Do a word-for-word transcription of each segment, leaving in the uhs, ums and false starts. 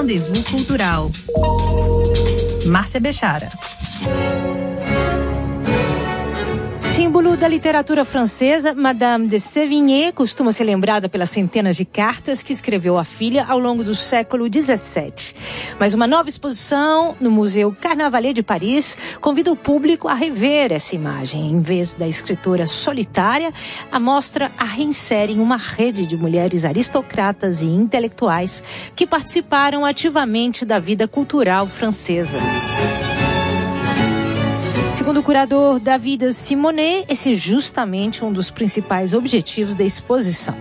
Rendezvous Cultural. Márcia Bechara. Símbolo da literatura francesa, Madame de Sévigné costuma ser lembrada pelas centenas de cartas que escreveu à filha ao longo do século dezessete. Mas uma nova exposição no Museu Carnavalet de Paris convida o público a rever essa imagem. Em vez da escritora solitária, a mostra a reinsere em uma rede de mulheres aristocratas e intelectuais que participaram ativamente da vida cultural francesa. Segundo o curador David Simonet, esse é justamente um dos principais objetivos da exposição.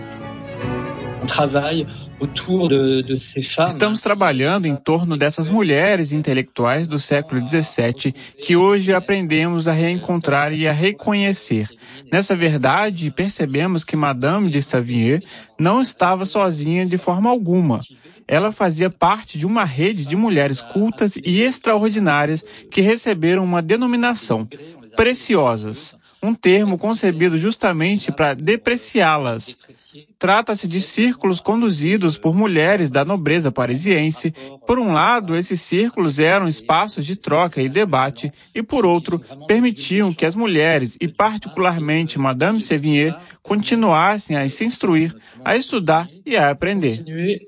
Estamos trabalhando em torno dessas mulheres intelectuais do século dezessete que hoje aprendemos a reencontrar e a reconhecer. Nessa verdade, percebemos que Madame de Sévigné não estava sozinha de forma alguma. Ela fazia parte de uma rede de mulheres cultas e extraordinárias que receberam uma denominação, preciosas, um termo concebido justamente para depreciá-las. Trata-se de círculos conduzidos por mulheres da nobreza parisiense. Por um lado, esses círculos eram espaços de troca e debate, e por outro, permitiam que as mulheres, e particularmente Madame Sévigné, continuassem a se instruir, a estudar e a aprender.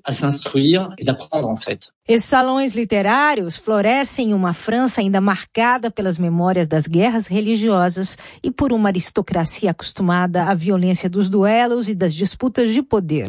Esses salões literários florescem em uma França ainda marcada pelas memórias das guerras religiosas e por uma aristocracia acostumada à violência dos duelos e das disputas de poder.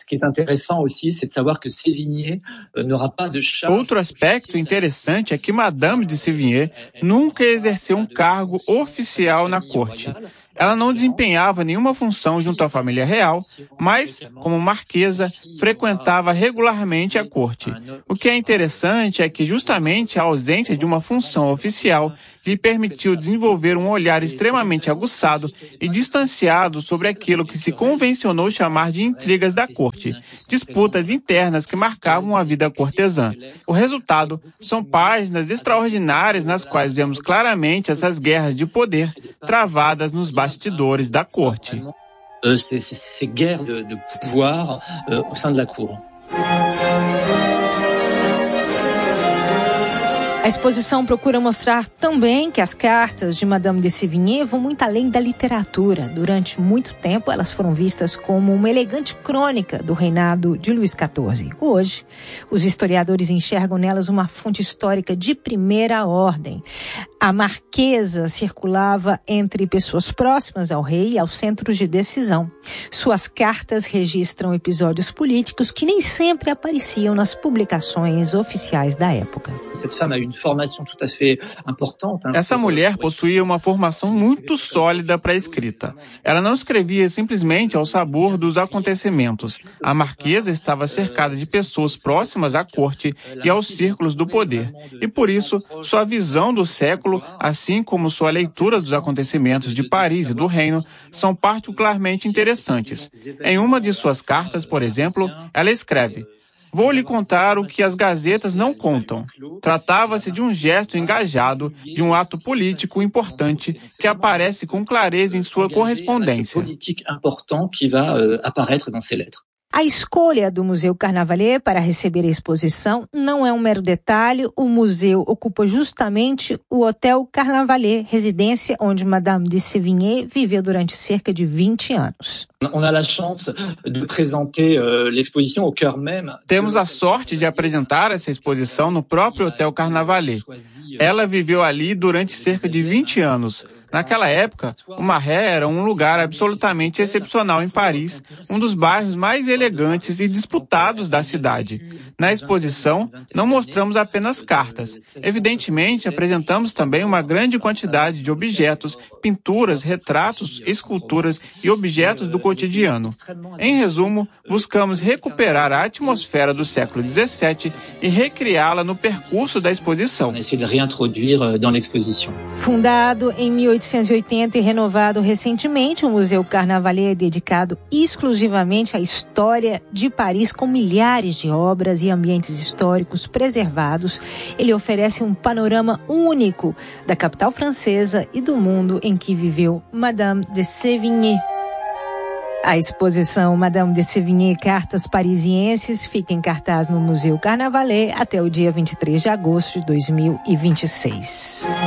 Outro aspecto interessante é que Madame de Sévigné nunca exerceu um cargo oficial na corte. Ela não desempenhava nenhuma função junto à família real, mas, como marquesa, frequentava regularmente a corte. O que é interessante é que justamente a ausência de uma função oficial lhe permitiu desenvolver um olhar extremamente aguçado e distanciado sobre aquilo que se convencionou chamar de intrigas da corte, disputas internas que marcavam a vida cortesã. O resultado são páginas extraordinárias nas quais vemos claramente essas guerras de poder travadas nos bastidores da corte. Ces guerres de, de pouvoir euh, au sein de la cour. A exposição procura mostrar também que as cartas de Madame de Sévigné vão muito além da literatura. Durante muito tempo, elas foram vistas como uma elegante crônica do reinado de Luís quatorze. Hoje, os historiadores enxergam nelas uma fonte histórica de primeira ordem. A marquesa circulava entre pessoas próximas ao rei e aos centros de decisão. Suas cartas registram episódios políticos que nem sempre apareciam nas publicações oficiais da época. Essa mulher possuía uma formação muito sólida para a escrita. Ela não escrevia simplesmente ao sabor dos acontecimentos. A marquesa estava cercada de pessoas próximas à corte e aos círculos do poder. E por isso, sua visão do século, assim como sua leitura dos acontecimentos de Paris e do reino, são particularmente interessantes. Em uma de suas cartas, por exemplo, ela escreve: "Vou lhe contar o que as gazetas não contam." Tratava-se de um gesto engajado, de um ato político importante que aparece com clareza em sua correspondência. A escolha do Museu Carnavalet para receber a exposição não é um mero detalhe. O museu ocupa justamente o Hotel Carnavalet, residência onde Madame de Sévigné viveu durante cerca de vinte anos. Temos a sorte de apresentar essa exposição no próprio Hotel Carnavalet. Ela viveu ali durante cerca de vinte anos. Naquela época, o Marais era um lugar absolutamente excepcional em Paris, um dos bairros mais elegantes e disputados da cidade. Na exposição, não mostramos apenas cartas. Evidentemente, apresentamos também uma grande quantidade de objetos, pinturas, retratos, esculturas e objetos do cotidiano. Em resumo, buscamos recuperar a atmosfera do século dezessete e recriá-la no percurso da exposição. Fundado em mil oitocentos e oitenta e renovado recentemente, o Museu Carnavalet é dedicado exclusivamente à história de Paris, com milhares de obras e ambientes históricos preservados. Ele oferece um panorama único da capital francesa e do mundo em que viveu Madame de Sévigné. A exposição Madame de Sévigné Cartas Parisienses fica em cartaz no Museu Carnavalet até o dia vinte e três de agosto de dois mil e vinte e seis.